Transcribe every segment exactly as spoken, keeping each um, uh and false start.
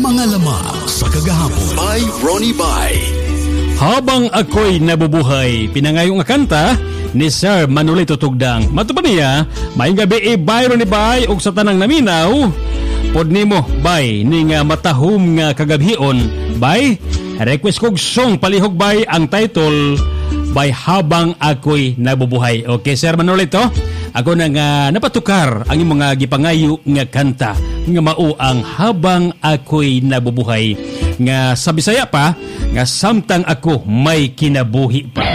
Mga lama sa kagahapon by Ronnie Bay. Habang ako'y nabubuhay, pinangayong nga kanta ni Sir Manolito Tugdang. Matupad niya, may gabi e by Ronnie Bay og sa tanang naminaw. Pod nimo bay ni nga matahom nga kagabhion bay. Request kog song palihog bay ang title by Habang Ako'y Nabubuhay. Okay, Sir Manolito, ako na nga napatukar ang imong mga gipangayo nga kanta nga mao ang Habang Ako'y Nabubuhay nga sa Bisaya pa nga samtang ako may kinabuhi pa.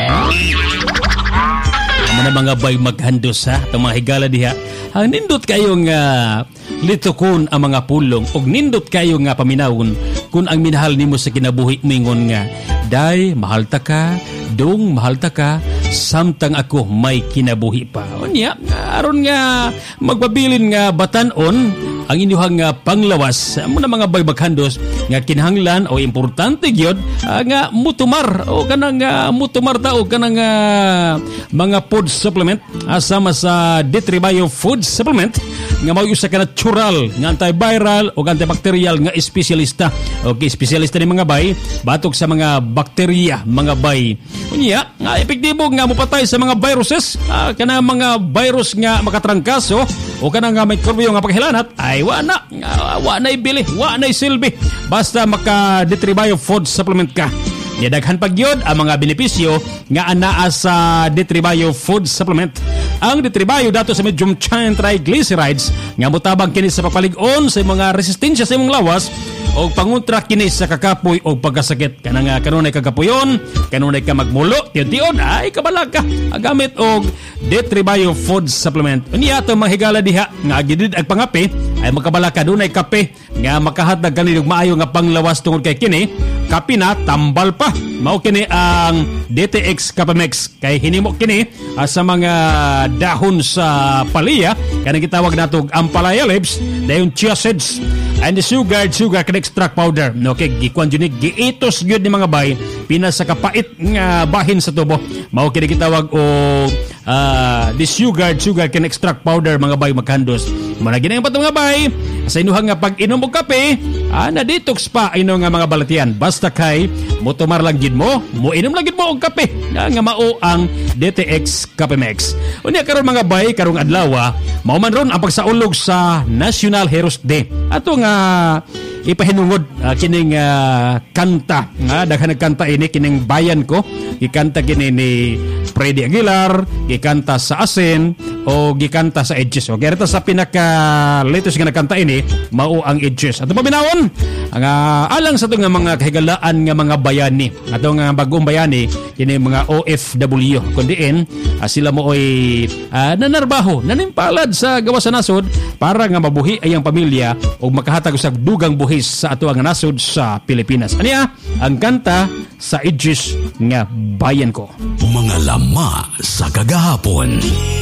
Amo na mga bay maghandos ha, itong mga higala diha. Ang nindot kayo nga litukon ang mga pulong og nindot kayo nga paminawon kung ang minahal nimo sa kinabuhi mingon nga day mahal ta ka, dong mahal ta ka, samtang ako may kinabuhi pa. Unya, aron nga magpabilin nga batanon ang inyong nga panglawas mo na mga baybaghandos nga kinahanglan o importante gyud uh, nga mutumar o kanang uh, mutumar ta o kanang uh, mga food supplement asama sa Detribio food supplement nga mao usa ka natural nga antiviral o antibacterial nga espesyalista. Okay, espesyalista ni mga bay batok sa mga bakterya mga bay. Unya, nga epektibo nga mopatay sa mga viruses, uh, kana mga virus nga makatrangkaso o kana nga may kurbiyo nga paghilanat ay wa na, uh, wa na ibili, wa na silbi basta maka Detribio food supplement ka. Yadaghan pagyod ang mga benepisyo nga anaa sa Detribio food supplement. Ang Detribio dato sa medium chain triglycerides nga mutabang kini sa papalig-on sa mga resistensya sa imong lawas o panguntra kini sa kakapoy o pagkasakit. Kanang nga kanunay kagapuyon, kanunay ka magmulo, tiyon-tiyon, ay kabalag ka gamit og Detribio food supplement. Unya ato mga higala diha nga agidid ag pangape ay magkabalaka ka dunay kape nga makahatag kanino maayo nga panglawas tungod kay kini kape na tambal pa. Mao kini ang D T X Capamex kay hinimo kini uh, sa mga dahon sa palaya kanang gitawag natog ampalaya leaves dayon chia seeds and the sugar sugar can extract powder. Okay, gikuan jud ni giitos gyud ni mga bay pina sa kapait nga bahin sa tubo. Mao kini gitawag o uh, the sugar sugar can extract powder mga bay maghandos. Managi na yung patong mga bay sa inuhang nga pag-inom og kape, ah, na-detox pa ino nga mga balatian. Basta kay motumar lang gid mo, moinom lang gid mo og kape nga, nga mao ang D T X Capamex. Unya karon mga bay, karong adlaw, mao man ron ang pagsaulog sa National Heroes Day. Ato nga ipahinungod uh, kining uh, kanta nga daghan nagkanta ini kining bayan ko, gikanta kini ni Freddy Aguilar, gikanta sa Asin o gikanta sa Edges. O gerita sa pinaka latest nga nagkanta ini mao ang Edges. Ato pabinawon ang uh, alang sa to nga mga kahigalaan nga mga bayani. Ato nga bagong bayani kini mga O F W kundiin uh, sila mo oy uh, nanarbaho, nanimpalad sa gawas sa nasod para nga mabuhi ay ang pamilya o makahatag sa dugang buhis sa ato ang nasod sa Pilipinas. Aniya ang kanta sa Edges nga bayan ko. Mga lama sa kagahapon.